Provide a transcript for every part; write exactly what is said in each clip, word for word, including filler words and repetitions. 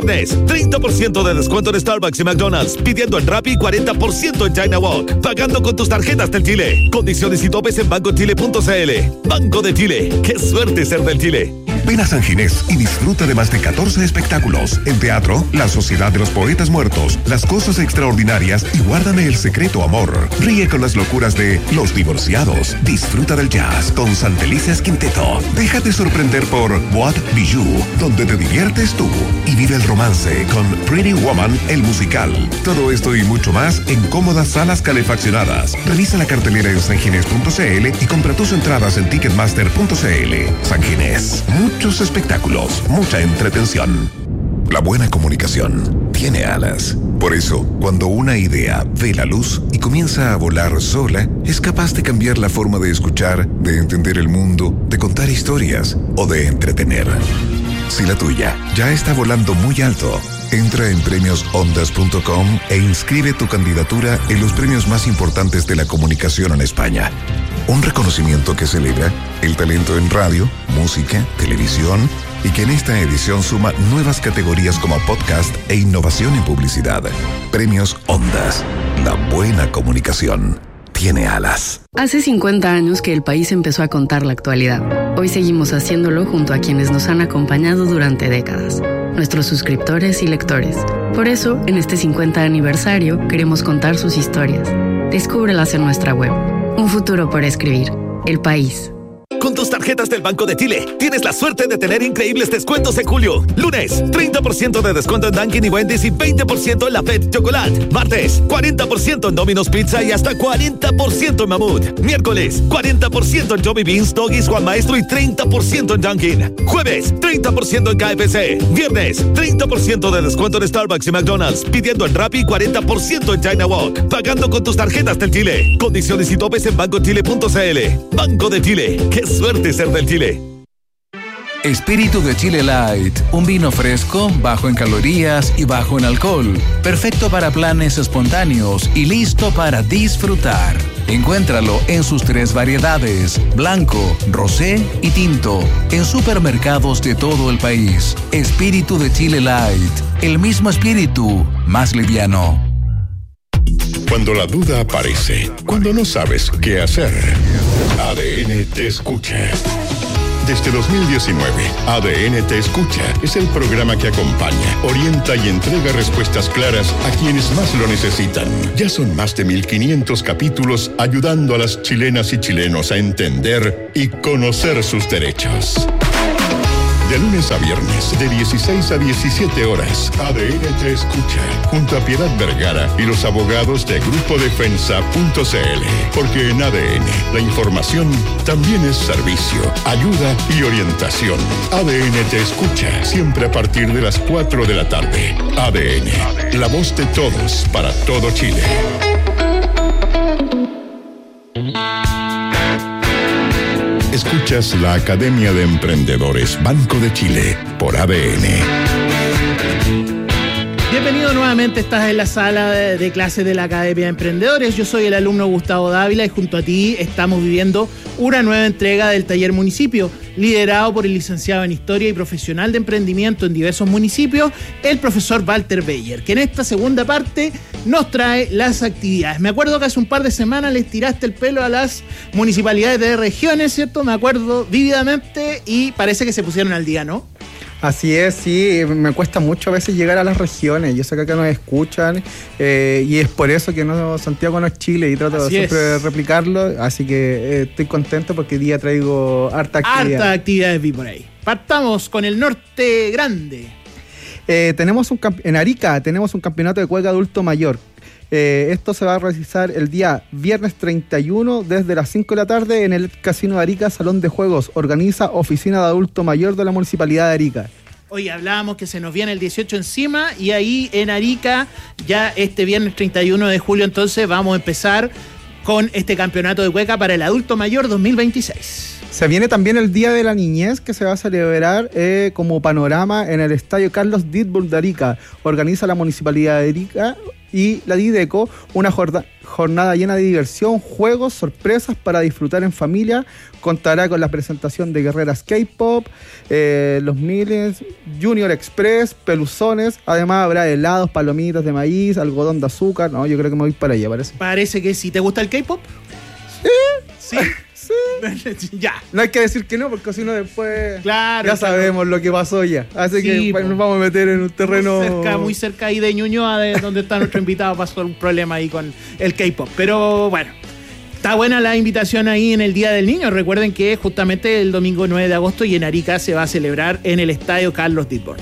treinta por ciento de descuento en Starbucks y McDonald's, pidiendo en Rappi cuarenta por ciento en China Walk, pagando con tus tarjetas del Chile. Condiciones y topes en banco chile punto c l. Banco de Chile, qué suerte ser del Chile. Ven a San Ginés y disfruta de más de catorce espectáculos. En teatro, La Sociedad de los Poetas Muertos, Las Cosas Extraordinarias y Guárdame el Secreto Amor. Ríe con las locuras de Los Divorciados. Disfruta del jazz con Santelices Quinteto. Déjate sorprender por What Bijou, donde te diviertes tú. Y vive el romance con Pretty Woman, el musical. Todo esto y mucho más en cómodas salas calefaccionadas. Revisa la cartelera en sanginés punto c l y compra tus entradas en ticketmaster punto c l. San Ginés. Muchos espectáculos, mucha entretención. La buena comunicación tiene alas. Por eso, cuando una idea ve la luz y comienza a volar sola, es capaz de cambiar la forma de escuchar, de entender el mundo, de contar historias o de entretener. Si la tuya ya está volando muy alto, entra en premios ondas punto com e inscribe tu candidatura en los premios más importantes de la comunicación en España. Un reconocimiento que celebra el talento en radio, música, televisión y que en esta edición suma nuevas categorías como podcast e innovación en publicidad. Premios Ondas. La buena comunicación tiene alas. Hace cincuenta años que el país empezó a contar la actualidad. Hoy seguimos haciéndolo junto a quienes nos han acompañado durante décadas, nuestros suscriptores y lectores. Por eso, en este cincuenta aniversario, queremos contar sus historias. Descúbrelas en nuestra web. Un futuro por escribir. El país. Con tus tarjetas del Banco de Chile, tienes la suerte de tener increíbles descuentos en julio. Lunes, treinta por ciento de descuento en Dunkin' y Wendy's y veinte por ciento en la Fed Chocolate. Martes, cuarenta por ciento en Domino's Pizza y hasta cuarenta por ciento en Mamut. Miércoles, cuarenta por ciento en Joey Beans, Doggies, Juan Maestro y treinta por ciento en Dunkin'. Jueves, treinta por ciento en K F C. Viernes, treinta por ciento de descuento en Starbucks y McDonald's, pidiendo en Rappi cuarenta por ciento en China Walk, pagando con tus tarjetas del Chile. Condiciones y topes en banco chile punto c l. Banco de Chile, qué suerte ser del Chile. Espíritu de Chile Light, un vino fresco, bajo en calorías y bajo en alcohol, perfecto para planes espontáneos y listo para disfrutar. Encuéntralo en sus tres variedades, blanco, rosé y tinto, en supermercados de todo el país. Espíritu de Chile Light, el mismo espíritu, más liviano. Cuando la duda aparece, cuando no sabes qué hacer, A D N te escucha. Desde dos mil diecinueve, A D N Te Escucha es el programa que acompaña, orienta y entrega respuestas claras a quienes más lo necesitan. Ya son más de mil quinientos capítulos ayudando a las chilenas y chilenos a entender y conocer sus derechos. De lunes a viernes, de dieciséis a diecisiete horas, A D N Te Escucha, junto a Piedad Vergara y los abogados de grupo defensa punto c l. Porque en A D N, la información también es servicio, ayuda y orientación. A D N Te Escucha, siempre a partir de las cuatro de la tarde. A D N, la voz de todos para todo Chile. Escuchas la Academia de Emprendedores Banco de Chile por A D N. Bienvenido nuevamente, estás en la sala de, de clases de la Academia de Emprendedores. Yo soy el alumno Gustavo Dávila y junto a ti estamos viviendo una nueva entrega del Taller Municipio, liderado por el licenciado en Historia y profesional de emprendimiento en diversos municipios, el profesor Walter Beyer, que en esta segunda parte nos trae las actividades. Me acuerdo que hace un par de semanas les tiraste el pelo a las municipalidades de regiones, ¿cierto? Me acuerdo vívidamente y parece que se pusieron al día, ¿no? Así es, sí, me cuesta mucho a veces llegar a las regiones. Yo sé que acá nos escuchan eh, y es por eso que no Santiago no es Chile y trato así siempre de replicarlo. Así que eh, estoy contento porque hoy día traigo harta actividad. Harta actividades vi por ahí. Partamos con el norte grande. Eh, tenemos un en Arica tenemos un campeonato de cueca adulto mayor. Eh, esto se va a realizar el día viernes treinta y uno desde las cinco de la tarde en el Casino de Arica, Salón de Juegos. Organiza Oficina de Adulto Mayor de la Municipalidad de Arica. Oye, hablábamos que se nos viene el dieciocho encima y ahí en Arica ya este viernes treinta y uno de julio entonces vamos a empezar con este campeonato de cueca para el adulto mayor dos mil veintiséis. Se viene también el Día de la Niñez, que se va a celebrar eh, como panorama en el Estadio Carlos Ditburg de Arica. Organiza la Municipalidad de Arica y la Dideco una jornada, jornada llena de diversión, juegos, sorpresas para disfrutar en familia. Contará con la presentación de guerreras K-pop, eh, los Miles, Junior Express, peluzones. Además habrá helados, palomitas de maíz, algodón de azúcar. No, yo creo que me voy para allá, parece. Parece que sí. ¿Te gusta el K-pop? Sí. Sí. Sí. Ya. No hay que decir que no, porque si no después Claro, ya claro. sabemos lo que pasó ya. Así Sí, que bueno, po. nos vamos a meter en un terreno... Muy cerca, muy cerca ahí de Ñuñoa, de donde está nuestro invitado, pasó un problema ahí con el K-pop. Pero bueno, está buena la invitación ahí en el Día del Niño. Recuerden que justamente el domingo nueve de agosto y en Arica se va a celebrar en el Estadio Carlos Ditburg.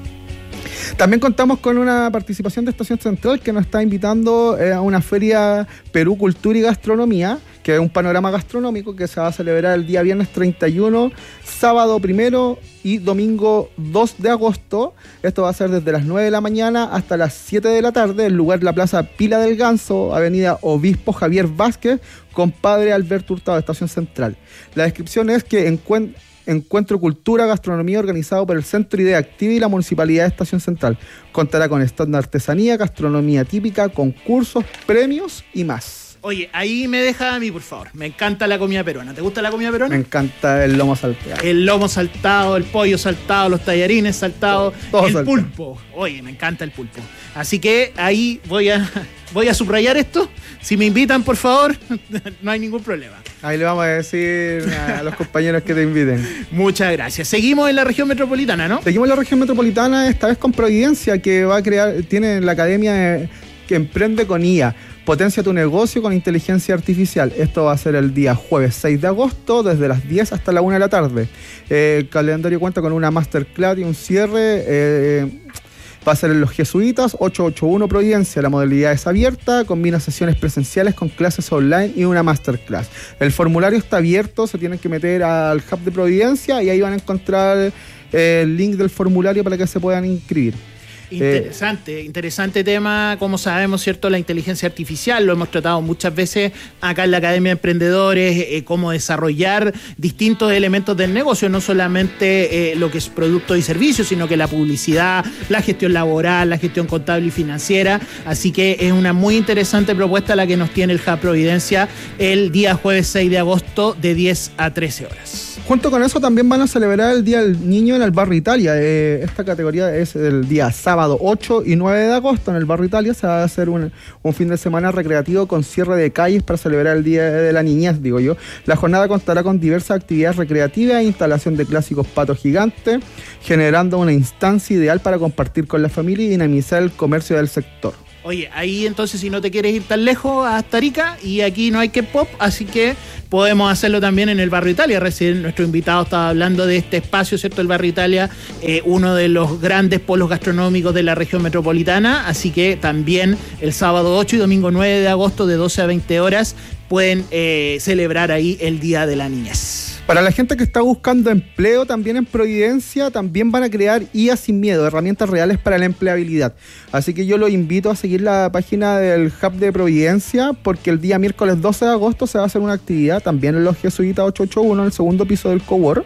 También contamos con una participación de Estación Central que nos está invitando eh, a una feria Perú Cultura y Gastronomía, que es un panorama gastronómico que se va a celebrar el día viernes treinta y uno, sábado primero y domingo dos de agosto. Esto va a ser desde las nueve de la mañana hasta las siete de la tarde, el lugar la Plaza Pila del Ganso, avenida Obispo Javier Vázquez, compadre Alberto Hurtado, Estación Central. La descripción es que encuent- Encuentro Cultura Gastronomía organizado por el Centro Idea Activa y la Municipalidad de Estación Central. Contará con stand de artesanía, gastronomía típica, concursos, premios y más. Oye, ahí me deja a mí, por favor. Me encanta la comida peruana. ¿Te gusta la comida peruana? Me encanta el lomo salteado. El lomo saltado, el pollo saltado, los tallarines saltados, Todo el saltado. pulpo. Oye, me encanta el pulpo. Así que ahí voy a, voy a subrayar esto. Si me invitan, por favor, no hay ningún problema. Ahí le vamos a decir a los compañeros que te inviten. Muchas gracias. Seguimos en la región metropolitana, ¿no? Seguimos en la región metropolitana, esta vez con Providencia, que va a crear, tiene la academia de- que emprende con I A. Potencia tu negocio con inteligencia artificial. Esto va a ser el día jueves seis de agosto, desde las diez hasta la una de la tarde. Eh, el calendario cuenta con una masterclass y un cierre. Eh, va a ser en los Jesuitas, ochocientos ochenta y uno Providencia. La modalidad es abierta, combina sesiones presenciales con clases online y una masterclass. El formulario está abierto, se tienen que meter al hub de Providencia y ahí van a encontrar eh, el link del formulario para que se puedan inscribir. Interesante, interesante tema, como sabemos, ¿cierto? La inteligencia artificial, lo hemos tratado muchas veces acá en la Academia de Emprendedores, eh, cómo desarrollar distintos elementos del negocio, no solamente eh, lo que es productos y servicios, sino que la publicidad, la gestión laboral, la gestión contable y financiera. Así que es una muy interesante propuesta la que nos tiene el Hub Providencia el día jueves seis de agosto de diez a trece horas. Junto con eso también van a celebrar el Día del Niño en el Barrio Italia. Eh, esta categoría es el día sábado ocho y nueve de agosto en el Barrio Italia. Se va a hacer un, un fin de semana recreativo con cierre de calles para celebrar el Día de la Niñez, digo yo. La jornada contará con diversas actividades recreativas e instalación de clásicos patos gigantes, generando una instancia ideal para compartir con la familia y dinamizar el comercio del sector. Oye, ahí entonces si no te quieres ir tan lejos hasta Arica, y aquí no hay K-pop, así que podemos hacerlo también en el Barrio Italia. Recién nuestro invitado estaba hablando de este espacio, ¿cierto? El Barrio Italia, eh, uno de los grandes polos gastronómicos de la región metropolitana, así que también el sábado ocho y domingo nueve de agosto de doce a veinte horas pueden eh, celebrar ahí el Día de la Niñez. Para la gente que está buscando empleo también en Providencia, también van a crear I A sin miedo, herramientas reales para la empleabilidad. Así que yo los invito a seguir la página del Hub de Providencia, porque el día miércoles doce de agosto se va a hacer una actividad también en los Jesuitas ochocientos ochenta y uno, en el segundo piso del Cowork.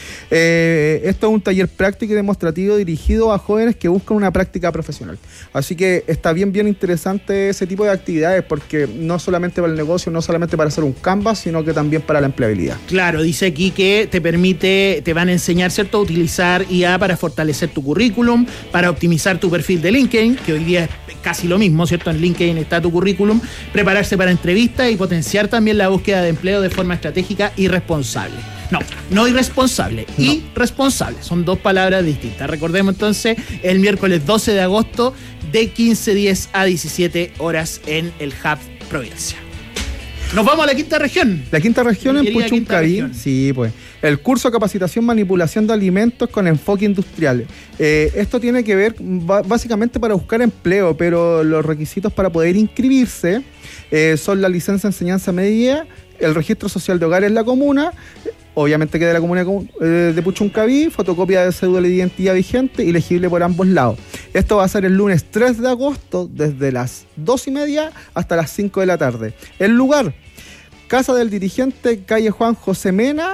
Eh, esto es un taller práctico y demostrativo dirigido a jóvenes que buscan una práctica profesional. Así que está bien, bien interesante ese tipo de actividades, porque no solamente para el negocio, no solamente para hacer un canvas, sino que también para la empleabilidad. Claro, dice aquí que te permite, te van a enseñar, ¿cierto?, a utilizar I A para fortalecer tu currículum, para optimizar tu perfil de LinkedIn, que hoy día es casi lo mismo, ¿cierto? En LinkedIn está tu currículum, prepararse para entrevistas y potenciar también la búsqueda de empleo de forma estratégica y responsable. No, no irresponsable, no. Irresponsable. Son dos palabras distintas. Recordemos entonces el miércoles doce de agosto de quince diez a diecisiete horas en el Hub Providencia. Nos vamos a la quinta región. La quinta región en Querida quinta Puchuncaví. región. Sí, pues. El curso de capacitación manipulación de alimentos con enfoque industrial. Eh, esto tiene que ver b- básicamente para buscar empleo, pero los requisitos para poder inscribirse eh, son la licencia de enseñanza media, el registro social de hogar en la comuna, obviamente que de la comuna de Puchuncaví, fotocopia de cédula de identidad vigente y legible por ambos lados. Esto va a ser el lunes tres de agosto desde las dos y media hasta las cinco de la tarde. El lugar: Casa del Dirigente, calle Juan José Mena,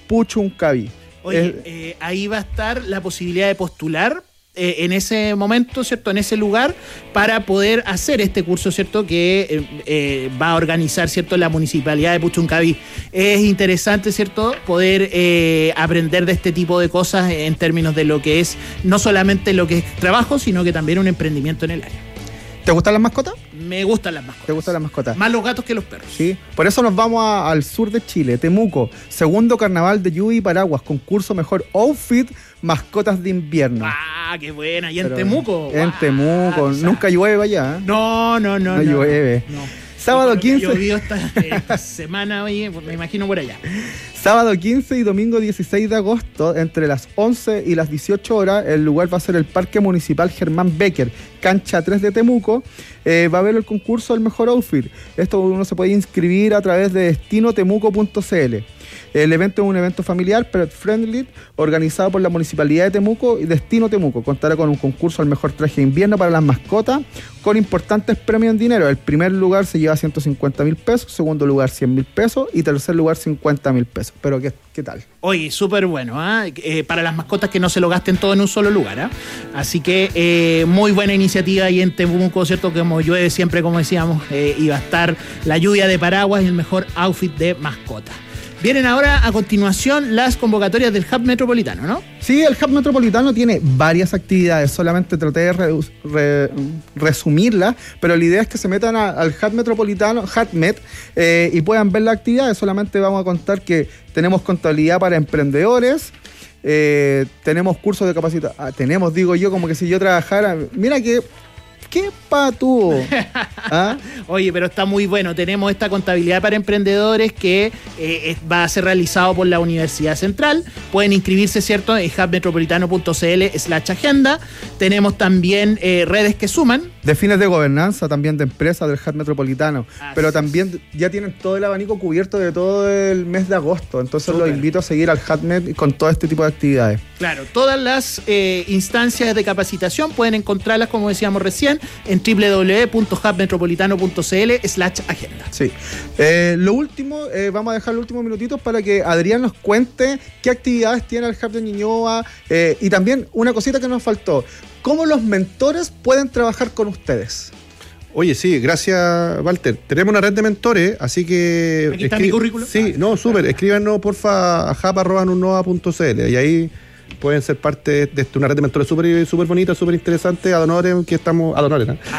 Puchuncaví. Oye, Eh, eh, ahí va a estar la posibilidad de postular eh, en ese momento, ¿cierto? En ese lugar, para poder hacer este curso, ¿cierto? Que eh, eh, va a organizar, ¿cierto? La Municipalidad de Puchuncaví. Es interesante, ¿cierto? Poder eh, aprender de este tipo de cosas en términos de lo que es, no solamente lo que es trabajo, sino que también un emprendimiento en el área. ¿Te gustan las mascotas? Me gustan las mascotas. ¿Te gustan las mascotas? Más los gatos que los perros. Sí, por eso nos vamos a- al sur de Chile, Temuco, segundo carnaval de lluvia y paraguas, concurso mejor outfit, mascotas de invierno. Ah, qué buena. Y en Pero- Temuco. En Guau, Temuco, o sea, nunca llueve allá. ¿eh? No, no, no. No llueve. No. Sábado Yo creo que quince. llovió esta, esta semana, oye, me imagino por allá. Sábado quince y domingo dieciséis de agosto, entre las once y las dieciocho horas, el lugar va a ser el Parque Municipal Germán Becker, cancha tres de Temuco. Eh, va a haber el concurso del mejor outfit. Esto uno se puede inscribir a través de destino temuco punto c l. El evento es un evento familiar, pet friendly, organizado por la Municipalidad de Temuco y Destino Temuco. Contará con un concurso al mejor traje de invierno para las mascotas, con importantes premios en dinero. El primer lugar se lleva ciento cincuenta mil pesos, segundo lugar cien mil pesos y tercer lugar cincuenta mil pesos. Pero ¿qué, qué tal? Oye, súper bueno, ¿ah? Eh, para las mascotas que no se lo gasten todo en un solo lugar, ¿ah? Así que eh, muy buena iniciativa ahí en Temuco, ¿cierto? Que como llueve siempre, como decíamos, eh, iba a estar la lluvia de paraguas y el mejor outfit de mascota. Vienen ahora a continuación las convocatorias del Hub Metropolitano, ¿no? Sí, el Hub Metropolitano tiene varias actividades, solamente traté de re- re- resumirlas, pero la idea es que se metan a- al Hub Metropolitano, HubMet, eh, y puedan ver las actividades. Solamente vamos a contar que tenemos contabilidad para emprendedores, eh, tenemos cursos de capacitación, ah, tenemos, digo yo, como que si yo trabajara, mira que, qué patúo, ¿ah? Oye, pero está muy bueno. Tenemos esta contabilidad para emprendedores que eh, es- va a ser realizado por la Universidad Central. Pueden inscribirse, ¿cierto? En hubmetropolitano.cl slash agenda. Tenemos también eh, redes que suman. De fines de gobernanza, también de empresas del Hub Metropolitano. Así Pero es. también ya tienen todo el abanico cubierto de todo el mes de agosto. Entonces Súper. los invito a seguir al HubMet con todo este tipo de actividades. Claro, todas las eh, instancias de capacitación pueden encontrarlas, como decíamos recién, en w w w punto hubmetropolitano punto c l slash agenda. Sí. Eh, lo último, eh, vamos a dejar los últimos minutitos para que Adrián nos cuente qué actividades tiene el Hub de Ñuñoa, eh, y también una cosita que nos faltó. ¿Cómo los mentores pueden trabajar con ustedes? Oye, sí, gracias, Walter. Tenemos una red de mentores, así que... Aquí está mi currículum. Sí, no, súper. Escríbanos, porfa, a hub arroba nunoa punto c l y ahí pueden ser parte de esta- una red de mentores súper súper bonita, súper interesante, ad honorem, que estamos... Ad honorem, ¿no?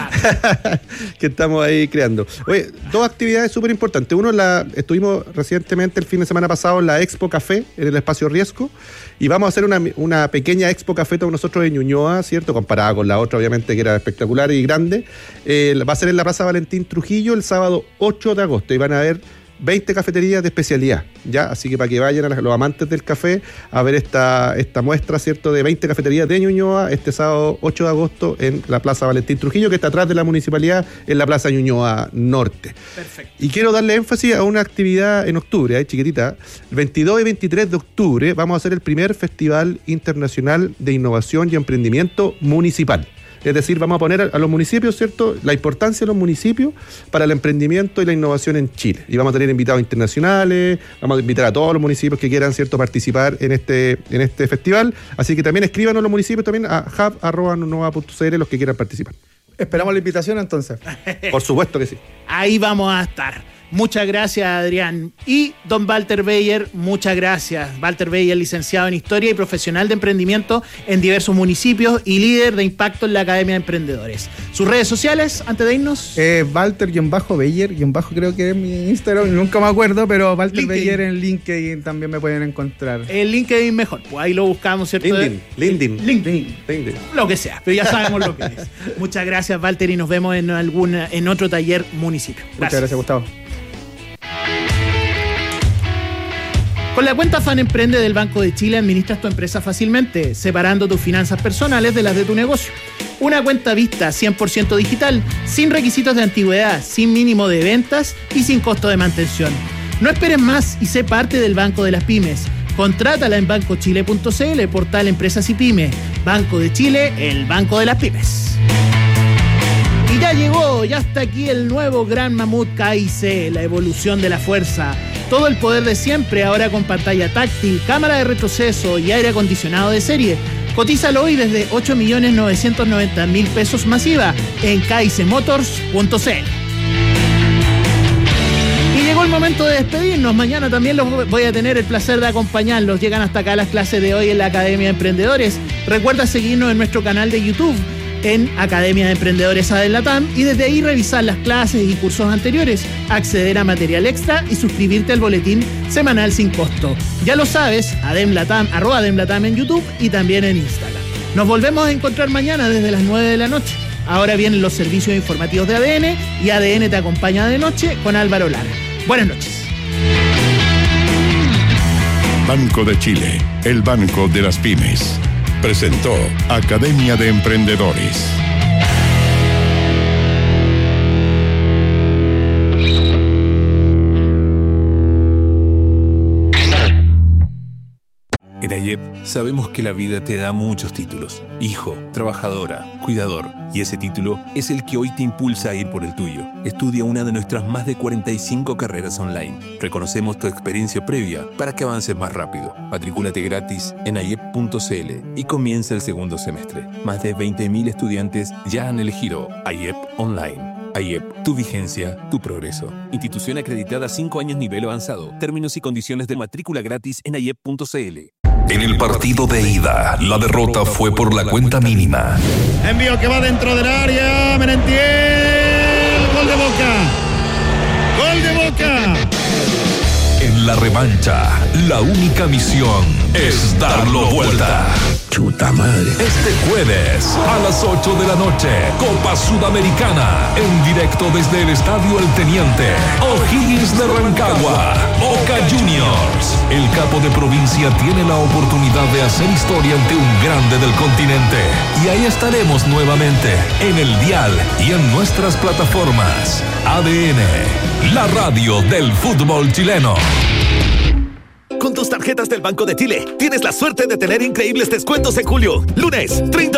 que estamos ahí creando. Oye, dos actividades súper importantes. Uno, la estuvimos recientemente, el fin de semana pasado, en la Expo Café, en el Espacio Riesgo, y vamos a hacer una, una pequeña Expo Café todos nosotros en Ñuñoa, ¿cierto? Comparada con la otra, obviamente, que era espectacular y grande. Eh, va a ser en la Plaza Valentín Trujillo el sábado ocho de agosto, y van a haber veinte cafeterías de especialidad, ¿ya? Así que para que vayan a los amantes del café a ver esta, esta muestra, ¿cierto?, de veinte cafeterías de Ñuñoa este sábado ocho de agosto en la Plaza Valentín Trujillo, que está atrás de la municipalidad, en la Plaza Ñuñoa Norte. Perfecto. Y quiero darle énfasis a una actividad en octubre, ¿eh? Chiquitita. El veintidós y veintitrés de octubre vamos a hacer el primer Festival Internacional de Innovación y Emprendimiento Municipal. Es decir, vamos a poner a, a los municipios, ¿cierto?, la importancia de los municipios para el emprendimiento y la innovación en Chile. Y vamos a tener invitados internacionales, vamos a invitar a todos los municipios que quieran, ¿cierto?, participar en este, en este festival. Así que también escríbanos los municipios también a hub arroba nunoa punto c l los que quieran participar. Esperamos la invitación entonces. Por supuesto que sí. Ahí vamos a estar. Muchas gracias, Adrián. Y don Walter Beyer, muchas gracias. Walter Beyer, licenciado en Historia y profesional de emprendimiento en diversos municipios y líder de impacto en la Academia de Emprendedores. Sus redes sociales, antes de irnos. Eh, Walter-Beyer, bajo creo que es mi Instagram, nunca me acuerdo, pero Walter LinkedIn. Beyer en LinkedIn también me pueden encontrar. El LinkedIn mejor, pues ahí lo buscamos, ¿cierto? LinkedIn, LinkedIn. LinkedIn. LinkedIn. Lo que sea, pero ya sabemos lo que es. Muchas gracias, Walter, y nos vemos en alguna, en otro taller municipio. Muchas gracias, Gustavo. Con la cuenta Fan Emprende del Banco de Chile administras tu empresa fácilmente, separando tus finanzas personales de las de tu negocio. Una cuenta vista cien por ciento digital, sin requisitos de antigüedad, sin mínimo de ventas y sin costo de mantención. No esperes más y sé parte del Banco de las Pymes. Contrátala en banco chile punto c l, portal Empresas y Pymes. Banco de Chile, el Banco de las Pymes. Y ya llegó, ya está aquí el nuevo Gran Mamut K I C, la evolución de la fuerza. Todo el poder de siempre, ahora con pantalla táctil, cámara de retroceso y aire acondicionado de serie. Cotízalo hoy desde ocho millones novecientos noventa mil pesos masiva en kaisemotors punto c l. Y llegó el momento de despedirnos. Mañana también los voy a tener el placer de acompañarlos. Llegan hasta acá las clases de hoy en la Academia de Emprendedores. Recuerda seguirnos en nuestro canal de YouTube en Academia de Emprendedores ADEN Latam y desde ahí revisar las clases y cursos anteriores, acceder a material extra y suscribirte al boletín semanal sin costo. Ya lo sabes, ADEN Latam, arroba ADEN Latam en YouTube y también en Instagram. Nos volvemos a encontrar mañana desde las nueve de la noche. Ahora vienen los servicios informativos de A D N y A D N te acompaña de noche con Álvaro Lara. Buenas noches. Banco de Chile, el banco de las pymes. Presentó Academia de Emprendedores. En AYEP sabemos que la vida te da muchos títulos. Hijo, trabajadora, cuidador. Y ese título es el que hoy te impulsa a ir por el tuyo. Estudia una de nuestras más de cuarenta y cinco carreras online. Reconocemos tu experiencia previa para que avances más rápido. Matricúlate gratis en ayep punto c l y comienza el segundo semestre. Más de veinte mil estudiantes ya han elegido AYEP Online. AYEP, tu vigencia, tu progreso. Institución acreditada cinco años nivel avanzado. Términos y condiciones de matrícula gratis en ayep punto c l. En el partido de ida, la derrota fue por la cuenta mínima. Envío que va dentro del área. Merentiel. Gol de Boca. Gol de Boca. En la revancha, la única misión es darlo vuelta. Chuta madre. Este jueves a las ocho de la noche, Copa Sudamericana, en directo desde el Estadio El Teniente, O'Higgins de Rancagua, Boca Juniors. El capo de provincia tiene la oportunidad de hacer historia ante un grande del continente. Y ahí estaremos nuevamente, en el dial y en nuestras plataformas. A D N, la radio del fútbol chileno. Con tus tarjetas del Banco de Chile, tienes la suerte de tener increíbles descuentos en julio. Lunes, treinta